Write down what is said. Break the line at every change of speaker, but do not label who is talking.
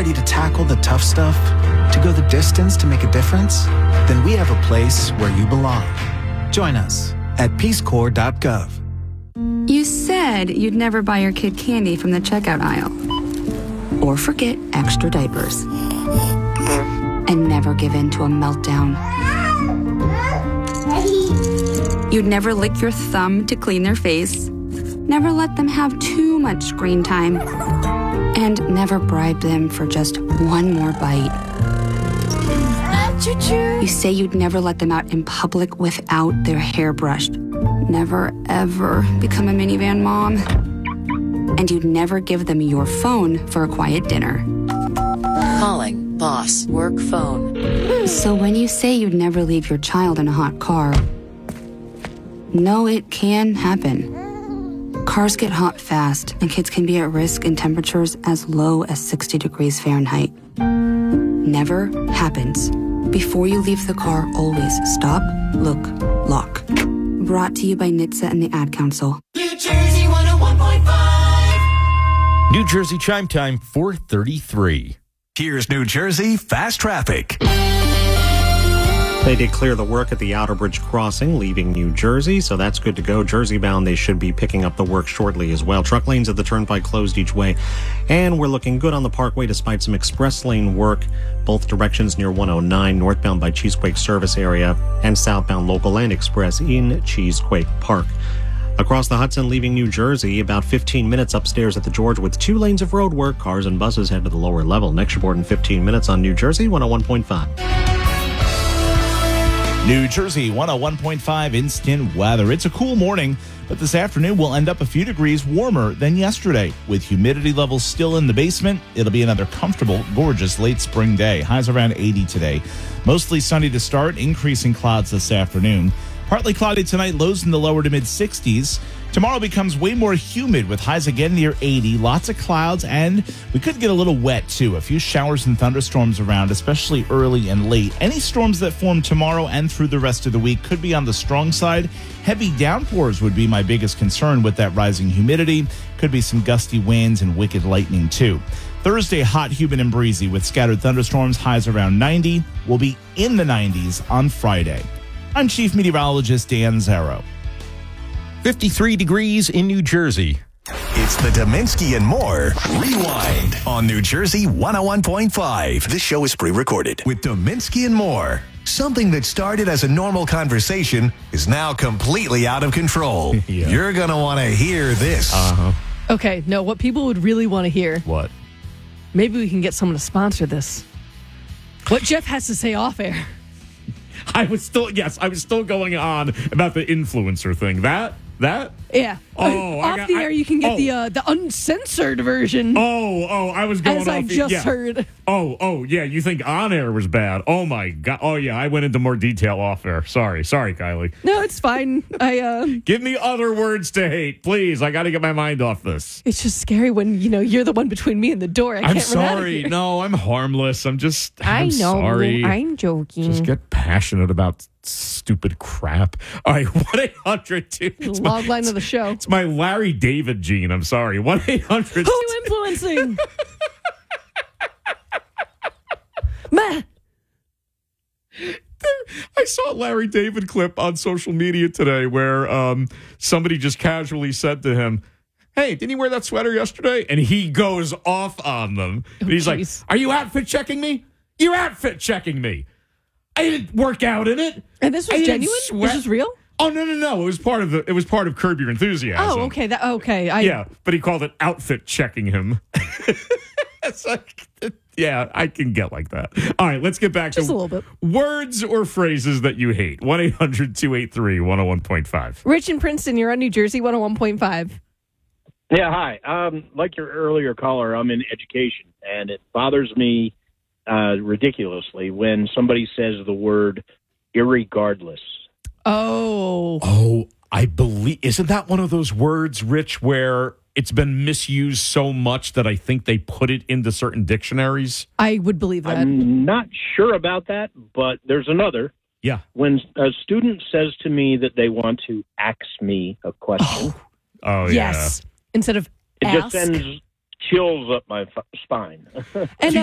ready to tackle the tough stuff? To go the distance to make a difference? Then we have a place where you belong. Join us at peacecorps.gov.
You said you'd never buy your kid candy from the checkout aisle. Or forget extra diapers. And never give in to a meltdown. You'd never lick your thumb to clean their face. Never let them have too much screen time. And never bribe them for just one more bite. You say you'd never let them out in public without their hair brushed. Never, ever become a minivan mom. And you'd never give them your phone for a quiet dinner.
Calling boss work phone.
So when you say you'd never leave your child in a hot car, no, it can happen. Cars get hot fast, and kids can be at risk in temperatures as low as 60 degrees Fahrenheit. Never happens. Before you leave the car, always stop, look, lock. Brought to you by NHTSA and the Ad Council.
New Jersey 101.5.
New Jersey Chime Time, 4:33.
Here's New Jersey Fast Traffic.
They did clear the work at the Outer Bridge crossing, leaving New Jersey, so that's good to go. Jersey bound, they should be picking up the work shortly as well. Truck lanes at the Turnpike closed each way, and we're looking good on the Parkway despite some express lane work, both directions near 109, northbound by Cheesequake service area, and southbound local and express in Cheesequake Park. Across the Hudson, leaving New Jersey, about 15 minutes upstairs at the George with 2 lanes of road work. Cars and buses head to the lower level. Next report in 15 minutes on New Jersey 101.5.
New Jersey 101.5 instant weather. It's a cool morning, but this afternoon will end up a few degrees warmer than yesterday. With humidity levels still in the basement, it'll be another comfortable, gorgeous late spring day. Highs around 80 today. Mostly sunny to start, increasing clouds this afternoon. Partly cloudy tonight, lows in the lower to mid-60s. Tomorrow becomes way more humid with highs again near 80. Lots of clouds, and we could get a little wet, too. A few showers and thunderstorms around, especially early and late. Any storms that form tomorrow and through the rest of the week could be on the strong side. Heavy downpours would be my biggest concern with that rising humidity. Could be some gusty winds and wicked lightning, too. Thursday, hot, humid, and breezy with scattered thunderstorms. Highs around 90. We'll be in the 90s on Friday. I'm Chief Meteorologist Dan Zarrow.
53 degrees in New Jersey. It's the Dominski and More Rewind on New Jersey 101.5. This show is pre-recorded with Dominski and More. Something that started as a normal conversation is now completely out of control.
Yeah.
You're going to want to hear this.
Okay, no, what people would really want to hear.
What?
Maybe we can get someone to sponsor this. What Jeff has to say off air.
I was still going on about the influencer thing. That?
Yeah.
Oh,
off the air, you can get the uncensored version.
I was going
as
off
I just heard.
Oh, yeah. You think on air was bad? Oh my God. Oh yeah, I went into more detail off air. Sorry, Kylie.
No, it's fine.
Give me other words to hate, please. I got to get my mind off this.
It's just scary when you're the one between me and the door. I
I'm
can't run out of
sorry.
here.
No, I'm harmless. I'm
I know.
sorry.
I'm joking.
Just get passionate about stupid crap. All right, 1-800-2.
Log line of the show.
It's my Larry David gene. I'm sorry. 1-800.
Who are you influencing? Matt.
I saw a Larry David clip on social media today where somebody just casually said to him, "Hey, didn't you wear that sweater yesterday?" And he goes off on them. And he's like, "Are you outfit checking me? You're outfit checking me. I didn't work out in it."
And this was genuine? This was real?
Oh no! It was part of Curb Your Enthusiasm.
Oh, okay.
Yeah, but he called it outfit checking him. It's like, yeah, I can get like that. All right, let's get back
just
to
a little bit.
Words or phrases that you hate. 1-800-283-101.5.
Rich in Princeton, you're on New Jersey 101.5.
Yeah, hi. Like your earlier caller, I'm in education, and it bothers me ridiculously when somebody says the word irregardless.
Oh,
I believe, isn't that one of those words, Rich, where it's been misused so much that I think they put it into certain dictionaries?
I would believe that.
I'm not sure about that, but there's another.
Yeah.
When a student says to me that they want to ask me a question.
Oh yeah.
Yes. Instead of
it
ask.
just sends chills up my spine.
And